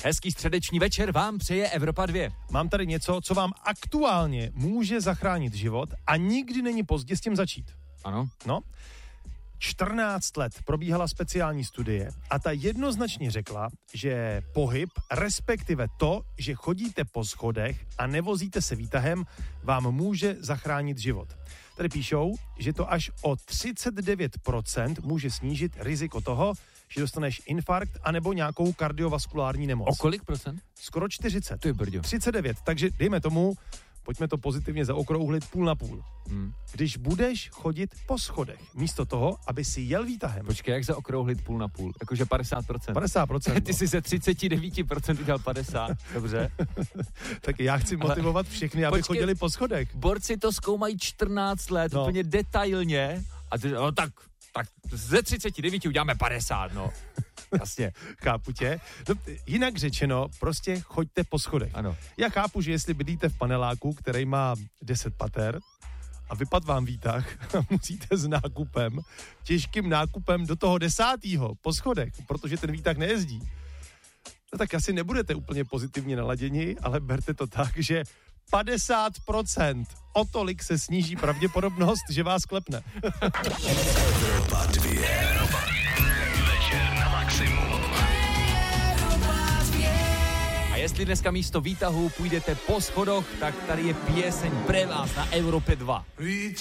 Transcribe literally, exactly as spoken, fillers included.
Hezký středeční večer vám přeje Evropa dva. Mám tady něco, co vám aktuálně může zachránit život a nikdy není pozdě s tím začít. Ano. No, čtrnáct let probíhala speciální studie a ta jednoznačně řekla, že pohyb, respektive to, že chodíte po schodech a nevozíte se výtahem, vám může zachránit život. Tady píšou, že to až o třicet devět procent může snížit riziko toho, že dostaneš infarkt anebo nějakou kardiovaskulární nemoc. O kolik procent? Skoro čtyřicet. Ty brďo. třicet devět, takže dejme tomu, pojďme to pozitivně zaokrouhlit půl na půl. Hmm. Když budeš chodit po schodech, místo toho, aby si jel výtahem. Počkej, jak zaokrouhlit půl na půl? Jakože padesát procent. padesát procent. Ty no. jsi ze třicet devět procent udělal padesát. Dobře. Tak já chci motivovat všechny, aby Počkej, chodili po schodech. Borci to zkoumají čtrnáct let, No. úplně detailně. A ty, no tak, tak ze třicet devět uděláme padesát, no. Jasně. Chápu tě. No, jinak řečeno, prostě choďte po schodech. Ano. Já chápu, že jestli bydlíte v paneláku, který má deset pater a vypad vám výtah a musíte s nákupem, těžkým nákupem do toho desátýho po schodech, protože ten výtah nejezdí, no tak asi nebudete úplně pozitivně naladěni, ale berte to tak, že padesát procent o tolik se sníží pravděpodobnost, že vás klepne. Evropa dva. Večer na maximum. A jestli dneska místo výtahu půjdete po schodoch, tak tady je píseň pre vás na Evropě dva.